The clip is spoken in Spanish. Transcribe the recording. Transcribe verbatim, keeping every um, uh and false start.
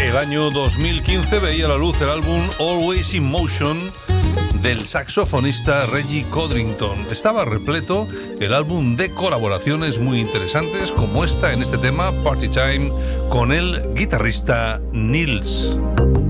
El año dos mil quince veía la luz el álbum Always in Motion del saxofonista Reggie Codrington. Estaba repleto el álbum de colaboraciones muy interesantes, como esta en este tema, Party Time, con el guitarrista Nils.